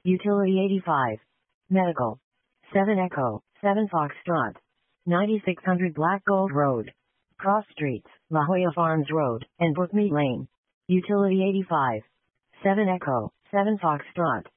Utility 85. Medical. 7 Echo, 7 Foxtrot. 9600 Black Gold Road. Cross Streets, La Jolla Farms Road, and Brookmead Lane. Utility 85. 7 Echo, 7 Foxtrot.